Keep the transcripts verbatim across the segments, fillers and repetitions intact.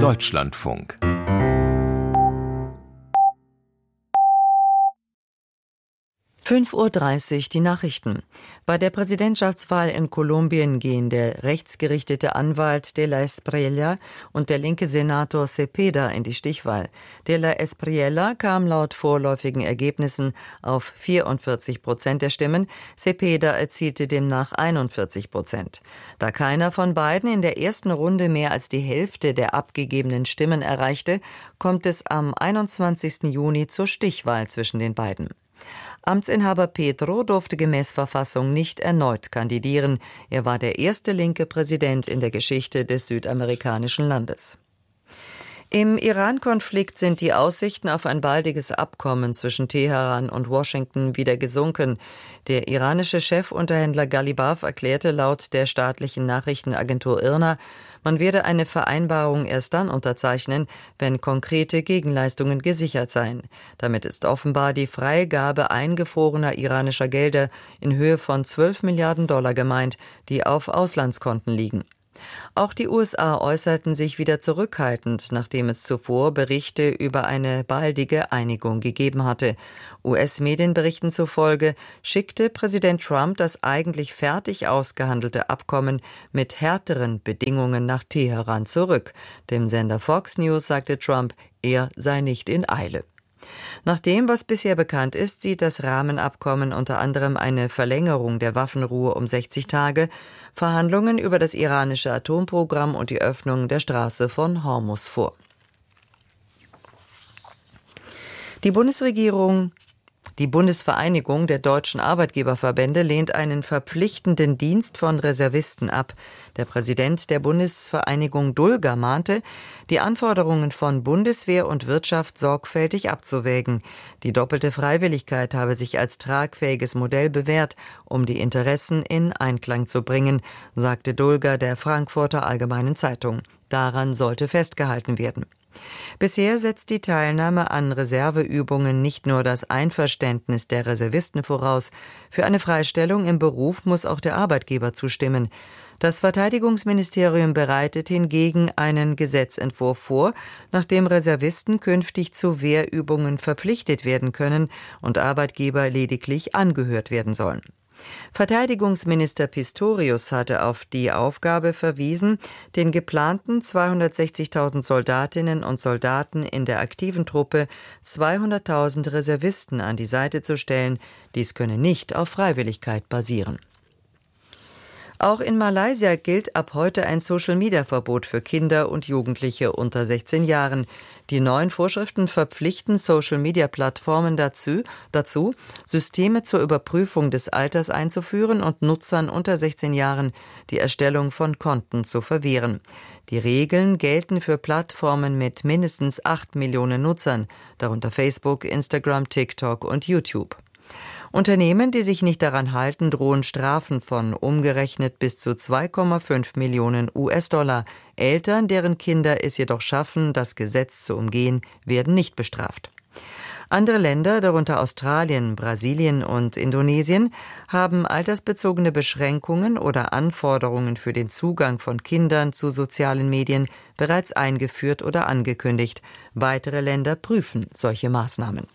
Deutschlandfunk. fünf Uhr dreißig, die Nachrichten. Bei der Präsidentschaftswahl in Kolumbien gehen der rechtsgerichtete Anwalt de la Espriella und der linke Senator Cepeda in die Stichwahl. De la Espriella kam laut vorläufigen Ergebnissen auf vierundvierzig Prozent der Stimmen, Cepeda erzielte demnach einundvierzig Prozent. Da keiner von beiden in der ersten Runde mehr als die Hälfte der abgegebenen Stimmen erreichte, kommt es am einundzwanzigsten Juni zur Stichwahl zwischen den beiden. Amtsinhaber Petro durfte gemäß Verfassung nicht erneut kandidieren. Er war der erste linke Präsident in der Geschichte des südamerikanischen Landes. Im Iran-Konflikt sind die Aussichten auf ein baldiges Abkommen zwischen Teheran und Washington wieder gesunken. Der iranische Chefunterhändler Ghalibaf erklärte laut der staatlichen Nachrichtenagentur I R N A, man werde eine Vereinbarung erst dann unterzeichnen, wenn konkrete Gegenleistungen gesichert seien. Damit ist offenbar die Freigabe eingefrorener iranischer Gelder in Höhe von zwölf Milliarden Dollar gemeint, die auf Auslandskonten liegen. Auch die U S A äußerten sich wieder zurückhaltend, nachdem es zuvor Berichte über eine baldige Einigung gegeben hatte. U S-Medienberichten zufolge schickte Präsident Trump das eigentlich fertig ausgehandelte Abkommen mit härteren Bedingungen nach Teheran zurück. Dem Sender Fox News sagte Trump, er sei nicht in Eile. Nach dem, was bisher bekannt ist, sieht das Rahmenabkommen unter anderem eine Verlängerung der Waffenruhe um sechzig Tage, Verhandlungen über das iranische Atomprogramm und die Öffnung der Straße von Hormuz vor. Die Bundesregierung Die Bundesvereinigung der deutschen Arbeitgeberverbände lehnt einen verpflichtenden Dienst von Reservisten ab. Der Präsident der Bundesvereinigung Dulger mahnte, die Anforderungen von Bundeswehr und Wirtschaft sorgfältig abzuwägen. Die doppelte Freiwilligkeit habe sich als tragfähiges Modell bewährt, um die Interessen in Einklang zu bringen, sagte Dulger der Frankfurter Allgemeinen Zeitung. Daran sollte festgehalten werden. Bisher setzt die Teilnahme an Reserveübungen nicht nur das Einverständnis der Reservisten voraus. Für eine Freistellung im Beruf muss auch der Arbeitgeber zustimmen. Das Verteidigungsministerium bereitet hingegen einen Gesetzentwurf vor, nach dem Reservisten künftig zu Wehrübungen verpflichtet werden können und Arbeitgeber lediglich angehört werden sollen. Verteidigungsminister Pistorius hatte auf die Aufgabe verwiesen, den geplanten zweihundertsechzigtausend Soldatinnen und Soldaten in der aktiven Truppe zweihunderttausend Reservisten an die Seite zu stellen. Dies könne nicht auf Freiwilligkeit basieren. Auch in Malaysia gilt ab heute ein Social-Media-Verbot für Kinder und Jugendliche unter sechzehn Jahren. Die neuen Vorschriften verpflichten Social-Media-Plattformen dazu, dazu, Systeme zur Überprüfung des Alters einzuführen und Nutzern unter sechzehn Jahren die Erstellung von Konten zu verwehren. Die Regeln gelten für Plattformen mit mindestens acht Millionen Nutzern, darunter Facebook, Instagram, TikTok und YouTube. Unternehmen, die sich nicht daran halten, drohen Strafen von umgerechnet bis zu zwei Komma fünf Millionen U S-Dollar. Eltern, deren Kinder es jedoch schaffen, das Gesetz zu umgehen, werden nicht bestraft. Andere Länder, darunter Australien, Brasilien und Indonesien, haben altersbezogene Beschränkungen oder Anforderungen für den Zugang von Kindern zu sozialen Medien bereits eingeführt oder angekündigt. Weitere Länder prüfen solche Maßnahmen.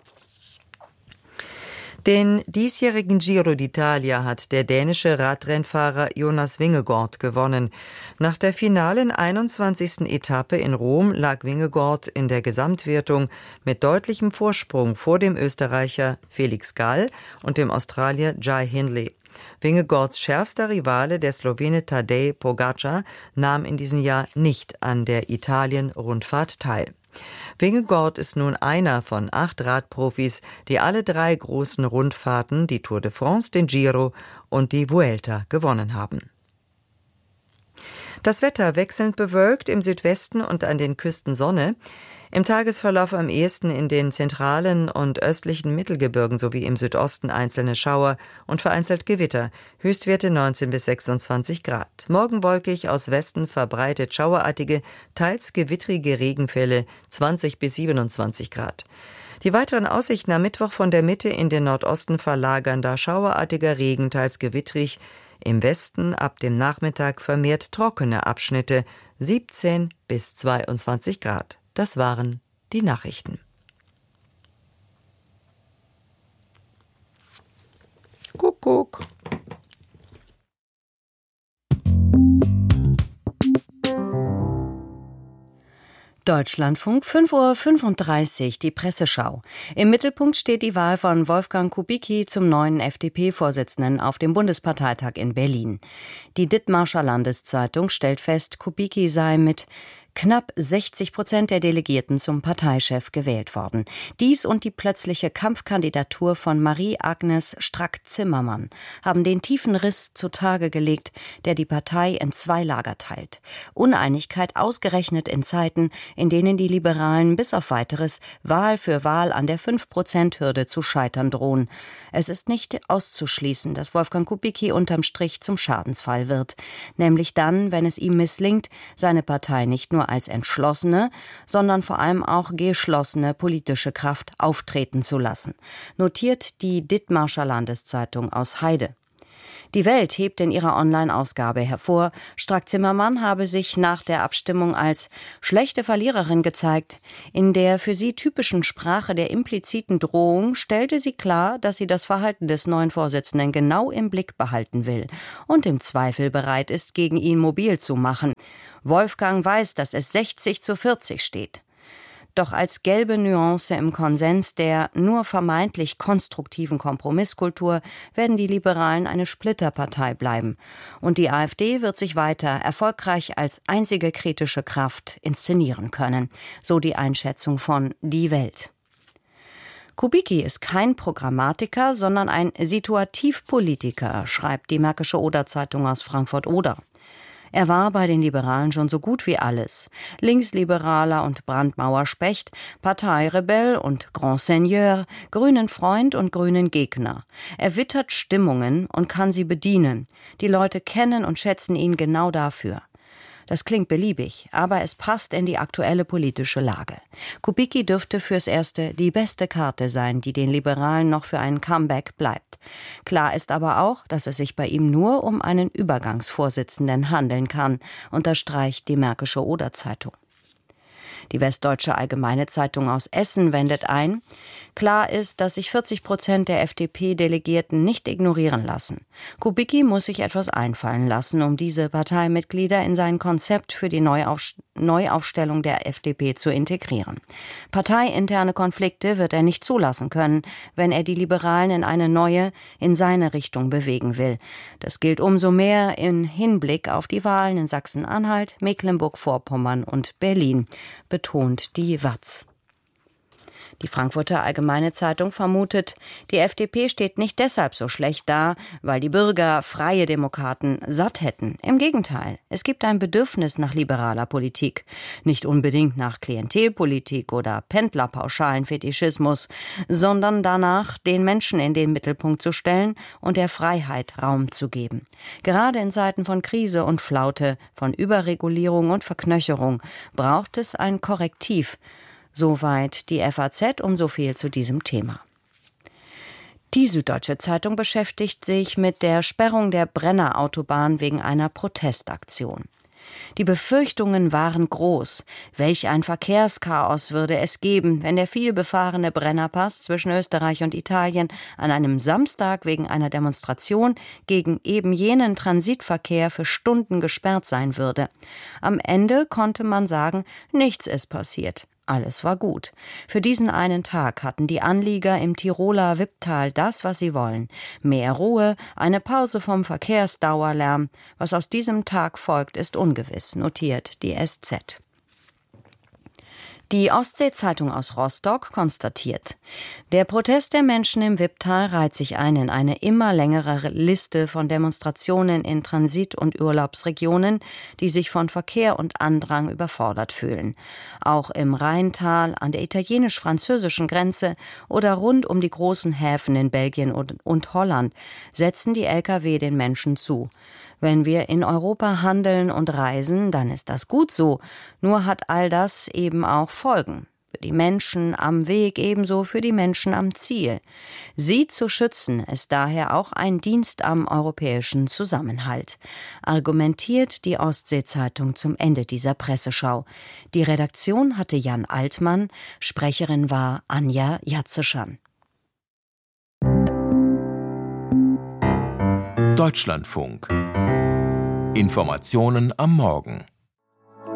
Den diesjährigen Giro d'Italia hat der dänische Radrennfahrer Jonas Vingegaard gewonnen. Nach der finalen einundzwanzigsten Etappe in Rom lag Vingegaard in der Gesamtwertung mit deutlichem Vorsprung vor dem Österreicher Felix Gall und dem Australier Jai Hindley. Vingegaards schärfster Rivale, der Slowene Tadej Pogačar, nahm in diesem Jahr nicht an der Italien-Rundfahrt teil. Vingegaard ist nun einer von acht Radprofis, die alle drei großen Rundfahrten, die Tour de France, den Giro und die Vuelta, gewonnen haben. Das Wetter wechselnd bewölkt, im Südwesten und an den Küsten Sonne. Im Tagesverlauf am ehesten in den zentralen und östlichen Mittelgebirgen sowie im Südosten einzelne Schauer und vereinzelt Gewitter. Höchstwerte neunzehn bis sechsundzwanzig Grad. Morgen wolkig, aus Westen verbreitet schauerartige, teils gewittrige Regenfälle, zwanzig bis siebenundzwanzig Grad. Die weiteren Aussichten am Mittwoch von der Mitte in den Nordosten verlagernder schauerartiger Regen, teils gewittrig. Im Westen ab dem Nachmittag vermehrt trockene Abschnitte, siebzehn bis zweiundzwanzig Grad. Das waren die Nachrichten. Kuckuck. Deutschlandfunk, fünf Uhr fünfunddreißig, die Presseschau. Im Mittelpunkt steht die Wahl von Wolfgang Kubicki zum neuen F D P-Vorsitzenden auf dem Bundesparteitag in Berlin. Die Dithmarscher Landeszeitung stellt fest, Kubicki sei mit knapp sechzig Prozent der Delegierten zum Parteichef gewählt worden. Dies und die plötzliche Kampfkandidatur von Marie-Agnes Strack-Zimmermann haben den tiefen Riss zutage gelegt, der die Partei in zwei Lager teilt. Uneinigkeit ausgerechnet in Zeiten, in denen die Liberalen bis auf Weiteres Wahl für Wahl an der fünf Prozent Hürde zu scheitern drohen. Es ist nicht auszuschließen, dass Wolfgang Kubicki unterm Strich zum Schadensfall wird. Nämlich dann, wenn es ihm misslingt, seine Partei nicht nur als entschlossene, sondern vor allem auch geschlossene politische Kraft auftreten zu lassen, notiert die Dithmarscher Landeszeitung aus Heide. Die Welt hebt in ihrer Online-Ausgabe hervor, Strack-Zimmermann habe sich nach der Abstimmung als schlechte Verliererin gezeigt. In der für sie typischen Sprache der impliziten Drohung stellte sie klar, dass sie das Verhalten des neuen Vorsitzenden genau im Blick behalten will und im Zweifel bereit ist, gegen ihn mobil zu machen. Wolfgang weiß, dass es sechzig zu vierzig steht. Doch als gelbe Nuance im Konsens der nur vermeintlich konstruktiven Kompromisskultur werden die Liberalen eine Splitterpartei bleiben. Und die AfD wird sich weiter erfolgreich als einzige kritische Kraft inszenieren können. So die Einschätzung von Die Welt. Kubicki ist kein Programmatiker, sondern ein Situativpolitiker, schreibt die Märkische Oder-Zeitung aus Frankfurt-Oder. Er war bei den Liberalen schon so gut wie alles. Linksliberaler und Brandmauerspecht, Parteirebell und Grand Seigneur, grünen Freund und grünen Gegner. Er wittert Stimmungen und kann sie bedienen. Die Leute kennen und schätzen ihn genau dafür. Das klingt beliebig, aber es passt in die aktuelle politische Lage. Kubicki dürfte fürs Erste die beste Karte sein, die den Liberalen noch für einen Comeback bleibt. Klar ist aber auch, dass es sich bei ihm nur um einen Übergangsvorsitzenden handeln kann, unterstreicht die Märkische Oder-Zeitung. Die Westdeutsche Allgemeine Zeitung aus Essen wendet ein: Klar ist, dass sich vierzig Prozent der F D P-Delegierten nicht ignorieren lassen. Kubicki muss sich etwas einfallen lassen, um diese Parteimitglieder in sein Konzept für die Neuauf- Neuaufstellung der F D P zu integrieren. Parteiinterne Konflikte wird er nicht zulassen können, wenn er die Liberalen in eine neue, in seine Richtung bewegen will. Das gilt umso mehr im Hinblick auf die Wahlen in Sachsen-Anhalt, Mecklenburg-Vorpommern und Berlin, betont die W A Z. Die Frankfurter Allgemeine Zeitung vermutet, die F D P steht nicht deshalb so schlecht da, weil die Bürger Freie Demokraten satt hätten. Im Gegenteil, es gibt ein Bedürfnis nach liberaler Politik. Nicht unbedingt nach Klientelpolitik oder Pendlerpauschalen-Fetischismus, sondern danach, den Menschen in den Mittelpunkt zu stellen und der Freiheit Raum zu geben. Gerade in Zeiten von Krise und Flaute, von Überregulierung und Verknöcherung braucht es ein Korrektiv. Soweit die F A Z und so viel zu diesem Thema. Die Süddeutsche Zeitung beschäftigt sich mit der Sperrung der Brenner-Autobahn wegen einer Protestaktion. Die Befürchtungen waren groß. Welch ein Verkehrschaos würde es geben, wenn der vielbefahrene Brennerpass zwischen Österreich und Italien an einem Samstag wegen einer Demonstration gegen eben jenen Transitverkehr für Stunden gesperrt sein würde. Am Ende konnte man sagen, nichts ist passiert. Alles war gut. Für diesen einen Tag hatten die Anlieger im Tiroler Wipptal das, was sie wollen. Mehr Ruhe, eine Pause vom Verkehrsdauerlärm. Was aus diesem Tag folgt, ist ungewiss, notiert die S Z. Die Ostsee-Zeitung aus Rostock konstatiert: Der Protest der Menschen im Wipptal reiht sich ein in eine immer längere Liste von Demonstrationen in Transit- und Urlaubsregionen, die sich von Verkehr und Andrang überfordert fühlen. Auch im Rheintal, an der italienisch-französischen Grenze oder rund um die großen Häfen in Belgien und, und Holland setzen die L K W den Menschen zu. Wenn wir in Europa handeln und reisen, dann ist das gut so. Nur hat all das eben auch Folgen. Für die Menschen am Weg ebenso für die Menschen am Ziel. Sie zu schützen ist daher auch ein Dienst am europäischen Zusammenhalt, argumentiert die Ostsee-Zeitung zum Ende dieser Presseschau. Die Redaktion hatte Jan Altmann, Sprecherin war Anja Jatzeschan. Deutschlandfunk. Informationen am Morgen.